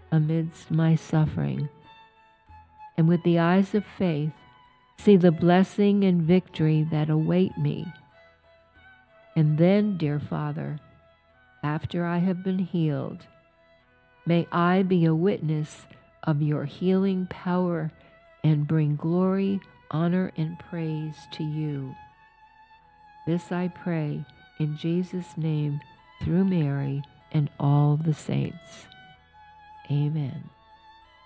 amidst my suffering, and with the eyes of faith see the blessing and victory that await me. And then, dear Father, after I have been healed, may I be a witness of your healing power and bring glory, honor, and praise to you. This I pray in Jesus' name through Mary and all the saints. Amen.